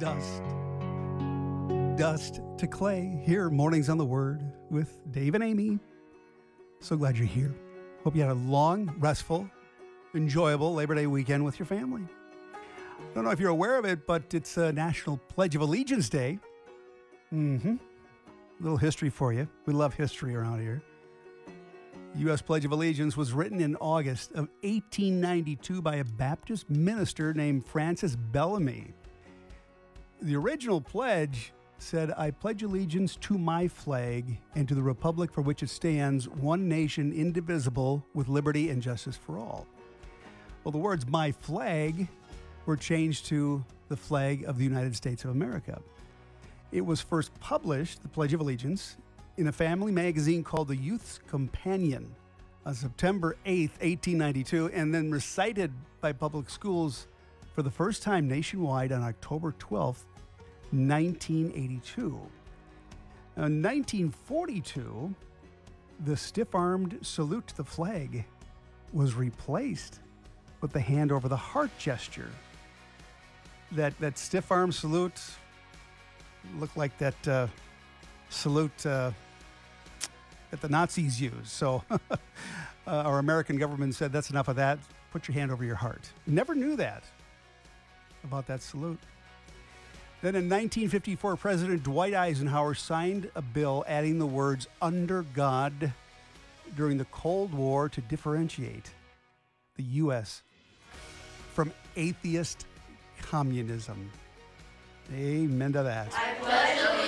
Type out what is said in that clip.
dust to clay. Here, Mornings on the Word with Dave and Amy. So glad you're here. Hope you had a long, restful, enjoyable Labor Day weekend with your family. I don't know if you're aware of it, but it's a National Pledge of Allegiance Day. A little history for you. We love history around here. The U.S. Pledge of Allegiance was written in August of 1892 by a Baptist minister named Francis Bellamy. The original pledge said, "I pledge allegiance to my flag and to the republic for which it stands, one nation indivisible, with liberty and justice for all." Well, the words "my flag" were changed to the flag of the United States of America. It was first published, the Pledge of Allegiance, in a family magazine called The Youth's Companion on September 8th, 1892, and then recited by public schools for the first time nationwide on October 12th, 1982. Now, in 1942, the stiff-armed salute to the flag was replaced with the hand over the heart gesture. That stiff-arm salute looked like that salute that the Nazis used. So our American government said, that's enough of that. Put your hand over your heart. Never knew that about that salute. Then in 1954, President Dwight Eisenhower signed a bill adding the words "under God" during the Cold War to differentiate the U.S. from atheist communism. Amen to that.